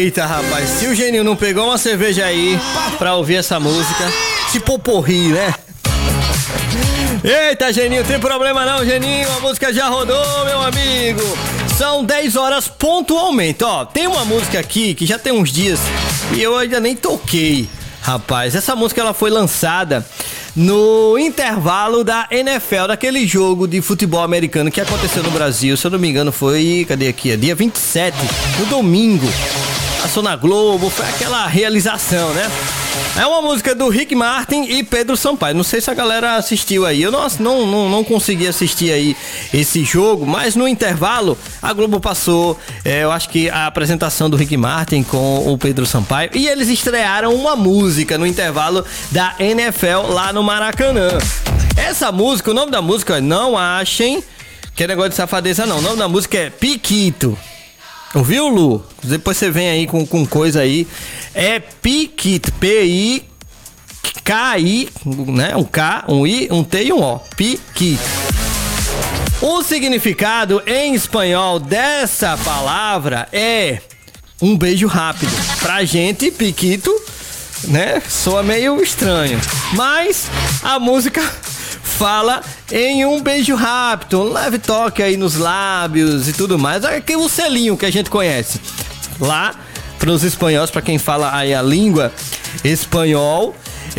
Eita, rapaz, se o Geninho não pegou uma cerveja aí pra ouvir essa música, se poporri, né? Eita, Geninho, tem problema não, Geninho, a música já rodou, meu amigo. São 10 horas pontualmente, ó. Tem uma música aqui que já tem uns dias e eu ainda nem toquei, rapaz. Essa música ela foi lançada no intervalo da NFL, daquele jogo de futebol americano que aconteceu no Brasil. Se eu não me engano foi, cadê aqui? Dia 27, no domingo. Passou na Globo, foi aquela realização, né? É uma música do Rick Martin e Pedro Sampaio. Não sei se a galera assistiu aí. Eu não consegui assistir aí esse jogo, mas no intervalo a Globo passou, eu acho que a apresentação do Rick Martin com o Pedro Sampaio. E eles estrearam uma música no intervalo da NFL lá no Maracanã. Essa música, o nome da música, não achem que é negócio de safadeza não. O nome da música é Piquito. Ouviu, Lu? Depois você vem aí com coisa aí. É Piquito. P-I-K-I, né? Um K, um I, um T e um O. Piquito. O significado em espanhol dessa palavra é um beijo rápido. Pra gente, Piquito, né? Soa meio estranho. Mas a música fala em um beijo rápido, um leve toque aí nos lábios e tudo mais. Aqui o selinho que a gente conhece. Lá, para os espanhóis, para quem fala aí a língua espanhol,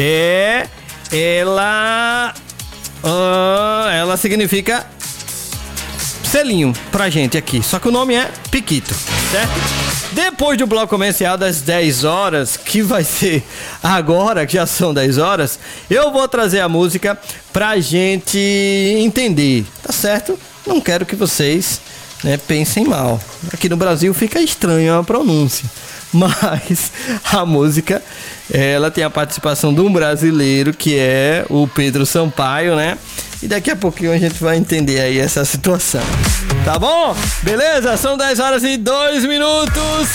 ela significa selinho pra gente aqui. Só que o nome é Piquito, certo? Depois do bloco comercial das 10 horas, que vai ser agora, que já são 10 horas, eu vou trazer a música pra gente entender, tá certo? Não quero que vocês, né, pensem mal. Aqui no Brasil fica estranho a pronúncia, mas a música, ela tem a participação de um brasileiro, que é o Pedro Sampaio, né? E daqui a pouquinho a gente vai entender aí essa situação. Tá bom? Beleza? São 10 horas e 2 minutos.